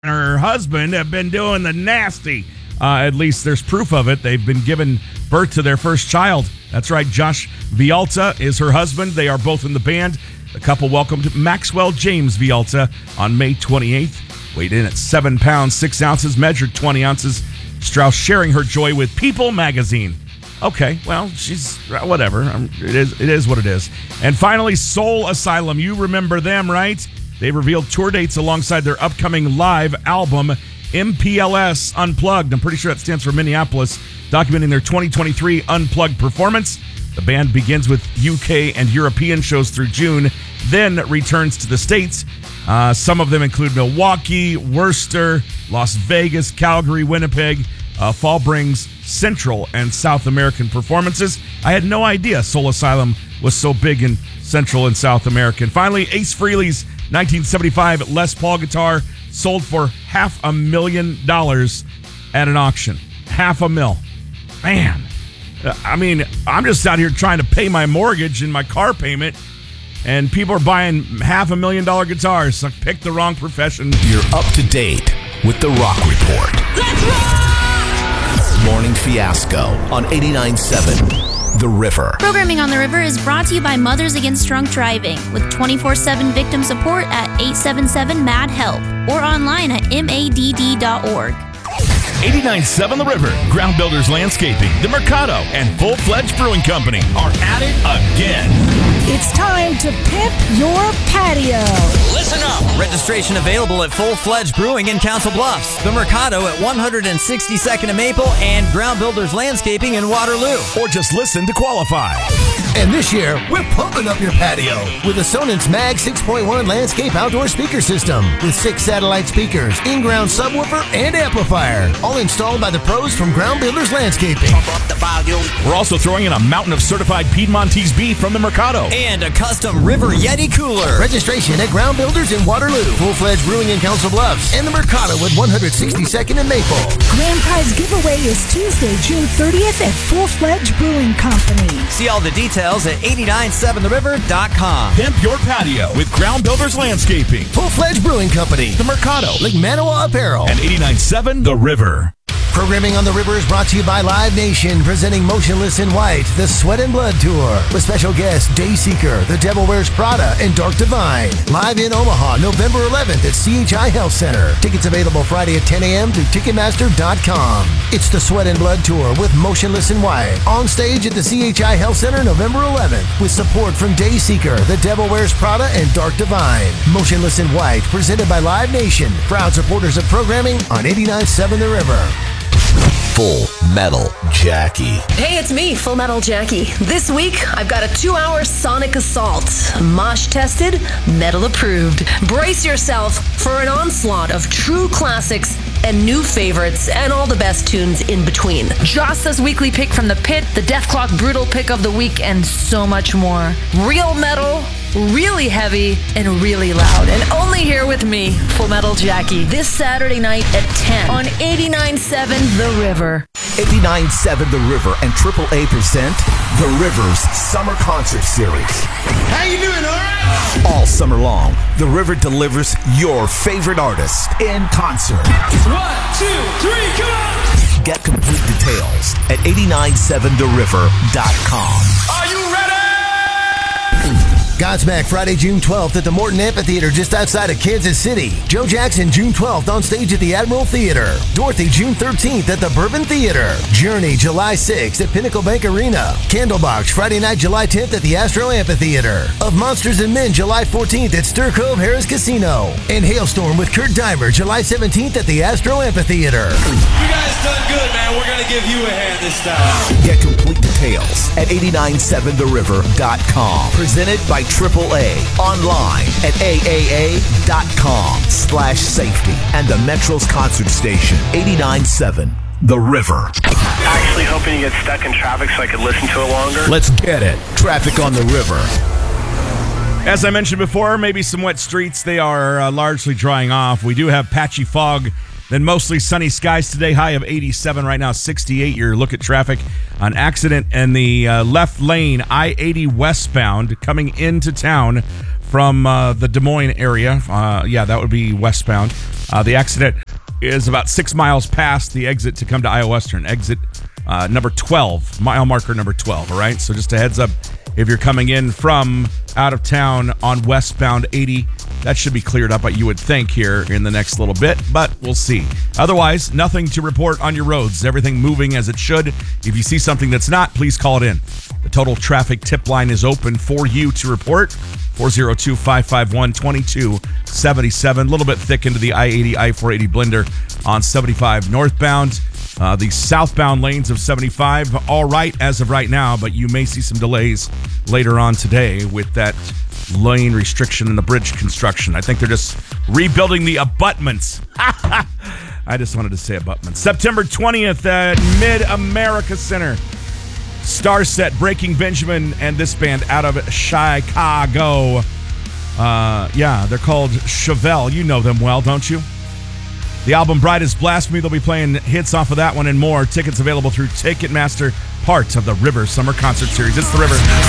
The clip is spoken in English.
and her husband have been doing the nasty. At least there's proof of it. They've been given birth to their first child. That's right. Josh Vialta is her husband. They are both in the band. The couple welcomed Maxwell James Vialta on May 28th. Weighed in at 7 pounds, 6 ounces, measured 20 ounces. Strauss sharing her joy with People magazine. Okay, well, she's whatever. It is what it is. And finally, Soul Asylum. You remember them, right? They've revealed tour dates alongside their upcoming live album, MPLS Unplugged. I'm pretty sure that stands for Minneapolis, documenting their 2023 Unplugged performance. The band begins with UK and European shows through June, then returns to the States. Some of them include Milwaukee, Worcester, Las Vegas, Calgary, Winnipeg. Fall brings Central and South American performances. I had no idea Soul Asylum was so big in Central and South America. And finally, Ace Frehley's 1975 Les Paul guitar sold for $500,000 at an auction. $500,000. Man, I mean, I'm just out here trying to pay my mortgage and my car payment, and people are buying $500,000 guitars. So pick the wrong profession. You're up to date with the Rock Report. Let's rock! Morning Fiasco on 89.7 The River. Programming on The River is brought to you by Mothers Against Drunk Driving with 24/7 victim support at 877-MAD-HELP or online at madd.org. 89.7 The River, Ground Builders Landscaping, The Mercado, and Full Fledged Brewing Company are at it again. It's time to pimp your patio. Listen up! Registration available at Full Fledged Brewing in Council Bluffs, The Mercado at 162nd and Maple, and Ground Builders Landscaping in Waterloo. Or just listen to qualify. And this year, we're pumping up your patio with a Sonance Mag 6.1 landscape outdoor speaker system with 6 satellite speakers, in-ground subwoofer, and amplifier, all installed by the pros from Ground Builders Landscaping. We're also throwing in a mountain of certified Piedmontese beef from The Mercado. And a custom River Yeti cooler. Registration at Ground Builders in Waterloo, Full Fledged Brewing in Council Bluffs, and The Mercado at 162nd and Maple. Grand prize giveaway is Tuesday, June 30th at Full Fledged Brewing Company. See all the details at 897theriver.com. Pimp your patio with Ground Builders Landscaping, Full Fledged Brewing Company, The Mercado, Lake Manawa Apparel, and 89.7 The River. Programming on The River is brought to you by Live Nation, presenting Motionless in White, the Sweat and Blood Tour, with special guests Dayseeker, The Devil Wears Prada, and Dark Divine. Live in Omaha, November 11th at CHI Health Center. Tickets available Friday at 10 a.m. through Ticketmaster.com. It's the Sweat and Blood Tour with Motionless in White. On stage at the CHI Health Center November 11th, with support from Dayseeker, The Devil Wears Prada, and Dark Divine. Motionless in White, presented by Live Nation, proud supporters of programming on 89.7 The River. Full Metal Jackie. Hey, it's me, Full Metal Jackie. This week, I've got a 2-hour sonic assault. Mosh tested, metal approved. Brace yourself for an onslaught of true classics and new favorites and all the best tunes in between. Joss's weekly pick from the pit, the Death Clock Brutal pick of the week, and so much more. Real metal, really heavy, and really loud. And only here with me, Full Metal Jackie, this Saturday night at 10 on 89.7 The River. 89.7 The River and AAA present The River's Summer Concert Series. How you doing, all right? All summer long, The River delivers your favorite artist in concert. 1, 2, 3, come on! Get complete details at 897theriver.com. Are you ready? Godsmack Friday, June 12th at the Morton Amphitheater just outside of Kansas City. Joe Jackson, June 12th on stage at the Admiral Theater. Dorothy, June 13th at the Bourbon Theater. Journey, July 6th at Pinnacle Bank Arena. Candlebox, Friday night, July 10th at the Astro Amphitheater. Of Monsters and Men, July 14th at Stir Cove Harris Casino. And Hailstorm with Kurt Dimer, July 17th at the Astro Amphitheater. You guys done good, man. We're going to give you a hand this time. Get complete details at 897theriver.com. Presented by AAA. Online at aaa.com/safety. And the Metro's concert station, 89.7 The River. Actually hoping you get stuck in traffic so I could listen to it longer. Let's get it. Traffic on the river. As I mentioned before, maybe some wet streets. They are largely drying off. We do have patchy fog, then mostly sunny skies today. High of 87 right now, 68. Your look at traffic. An accident in the left lane, I-80 westbound, coming into town from the Des Moines area. That would be westbound. The accident is about 6 miles past the exit to come to Iowa Western. Exit number 12, mile marker number 12, all right? So just a heads up, if you're coming in from out of town on westbound 80, that should be cleared up, you would think, here in the next little bit, but we'll see. Otherwise, nothing to report on your roads. Everything moving as it should. If you see something that's not, please call it in. The total traffic tip line is open for you to report. 402-551-2277. A little bit thick into the I-80, I-480 blender on 75 northbound. The southbound lanes of 75, all right as of right now, but you may see some delays later on today with that lane restriction and the bridge construction. I think they're just rebuilding the abutments. I just wanted to say abutments. September 20th at Mid-America Center. Starset, Breaking Benjamin, and this band out of Chicago. They're called Chevelle. You know them well, don't you? The album Bride is Blasphemy. They'll be playing hits off of that one and more. Tickets available through Ticketmaster, part of the River Summer Concert Series. It's the River.